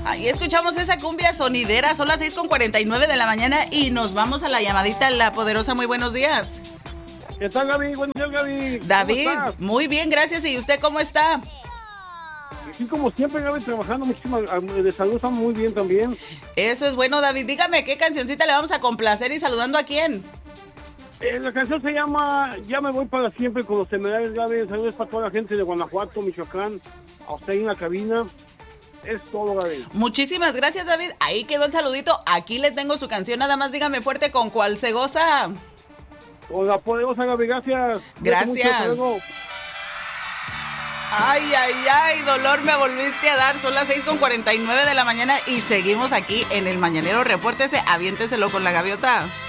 Ahí escuchamos esa cumbia sonidera. Son las 6:49 de la mañana y nos vamos a la llamadita La Poderosa. Muy buenos días. ¿Qué tal, Gaby? Buenos días, Gaby. David, muy bien, gracias. ¿Y usted cómo está? Sí, como siempre, Gaby, trabajando muchísimo. De salud estamos muy bien también. Eso es bueno, David. Dígame, ¿qué cancioncita le vamos a complacer y saludando a quién? La canción se llama Ya me voy para siempre con los Temerarios, Gaby. Saludos para toda la gente de Guanajuato, Michoacán, a usted en la cabina. Es todo, Gaby. Muchísimas gracias, David. Ahí quedó el saludito. Aquí le tengo su canción. Nada más dígame fuerte con cuál se goza. Con La Poderosa, Gaby. Gracias. Gracias. Ay, ay, ay, dolor me volviste a dar. Son las 6:49 de la mañana y seguimos aquí en el Mañanero. Repórtese, aviénteselo con la gaviota.